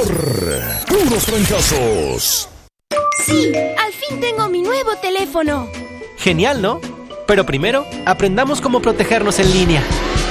¡Puros fracasos! ¡Sí! ¡Al fin tengo mi nuevo teléfono! Genial, ¿no? Pero primero, aprendamos cómo protegernos en línea.